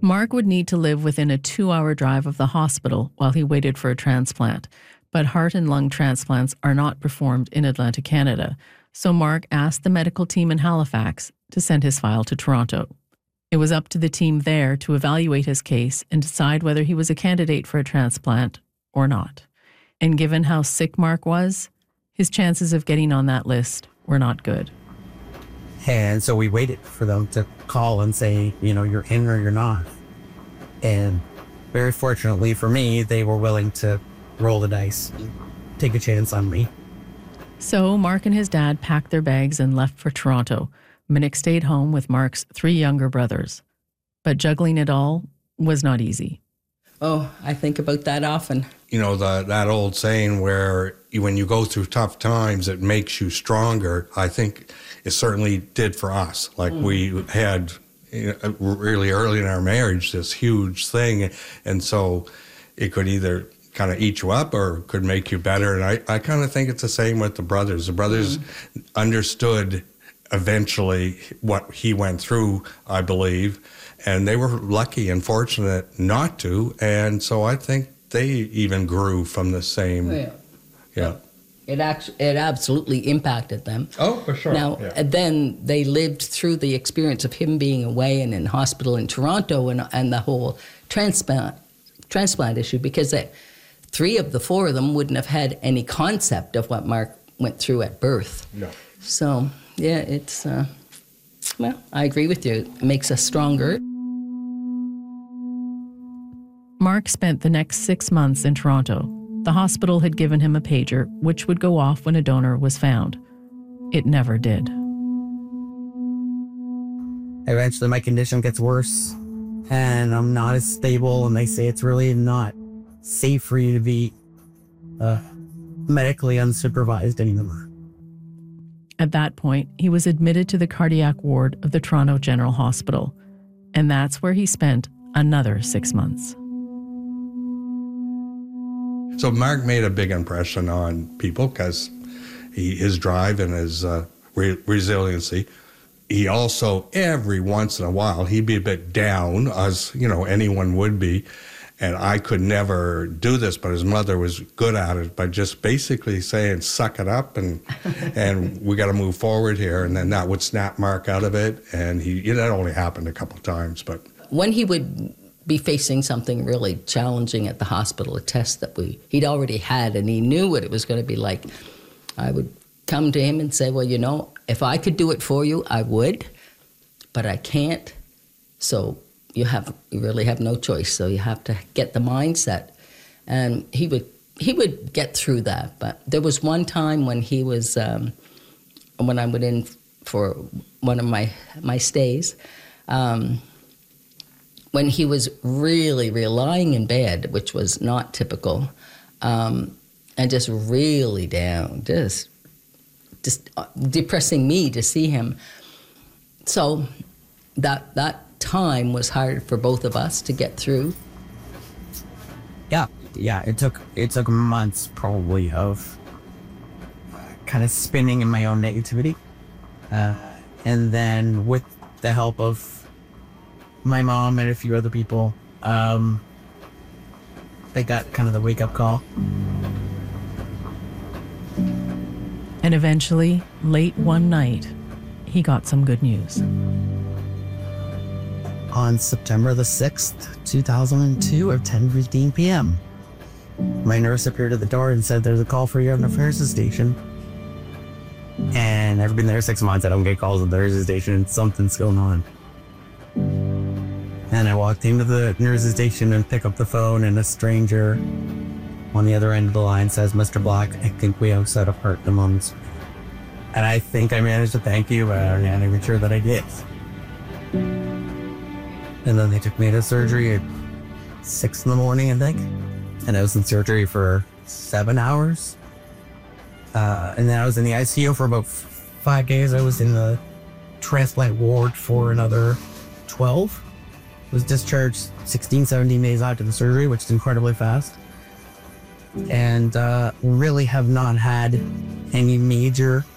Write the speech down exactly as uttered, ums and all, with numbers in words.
Mark would need to live within a two-hour drive of the hospital while he waited for a transplant, but heart and lung transplants are not performed in Atlantic Canada, so Mark asked the medical team in Halifax to send his file to Toronto. It was up to the team there to evaluate his case and decide whether he was a candidate for a transplant or not. And given how sick Mark was, his chances of getting on that list were not good. And so we waited for them to call and say, you know, you're in or you're not. And very fortunately for me, they were willing to roll the dice, take a chance on me. So Mark and his dad packed their bags and left for Toronto. Minnick stayed home with Mark's three younger brothers. But juggling it all was not easy. Oh, I think about that often. You know, the, that old saying where you, when you go through tough times, it makes you stronger. I think it certainly did for us. Like mm. we had, you know, really early in our marriage, this huge thing. And so it could either kind of eat you up or could make you better. And I, I kind of think it's the same with the brothers. The brothers mm. understood eventually what he went through, I believe. And they were lucky and fortunate not to. And so I think they even grew from the same. Yeah. Yeah. It actually, it absolutely impacted them. Oh, for sure. Now, yeah. and then they lived through the experience of him being away and in hospital in Toronto and and the whole transplant transplant issue, because they, three of the four of them wouldn't have had any concept of what Mark went through at birth. No. So, yeah, it's, uh, well, I agree with you. It makes us stronger. Mark spent the next six months in Toronto. The hospital had given him a pager, which would go off when a donor was found. It never did. Eventually my condition gets worse and I'm not as stable, and they say it's really not safe for you to be uh, medically unsupervised anymore. At that point, he was admitted to the cardiac ward of the Toronto General Hospital, and that's where he spent another six months. So Mark made a big impression on people because he, his drive and his uh, re- resiliency. He also, every once in a while, he'd be a bit down, as you know anyone would be. And I could never do this, but his mother was good at it by just basically saying, suck it up, and and we got to move forward here. And then that would snap Mark out of it. And he, you know, that only happened a couple of times. But when he would be facing something really challenging at the hospital, a test that we he'd already had, and he knew what it was going to be like, I would come to him and say, well, you know, if I could do it for you, I would, but I can't. So you have you really have no choice. So you have to get the mindset. And he would he would get through that. But there was one time when he was um, when I went in for one of my my stays. Um, when he was really, really lying in bed, which was not typical, um, and just really down, just, just depressing me to see him. So that that time was hard for both of us to get through. Yeah, yeah, it took it took months probably of kind of spinning in my own negativity, uh, and then with the help of my mom and a few other people, um, they got kind of the wake-up call. And eventually, late one night, he got some good news. On September the sixth, two thousand two, at ten fifteen p.m., my nurse appeared at the door and said, there's a call for you at the nurse's station. And I've been there six months. I don't get calls at the nurse's station, and something's going on. And I walked into the nurse's station and pick up the phone, and a stranger on the other end of the line says, Mister Black, I think we have set up heart pneumonia. And I think I managed to thank you, but I'm not even sure that I did. And then they took me to surgery at six in the morning, I think. And I was in surgery for seven hours. Uh, and then I was in the I C U for about f- five days. I was in the transplant ward for another twelve. Was discharged sixteen, seventeen days after the surgery, which is incredibly fast. And uh, really have not had any major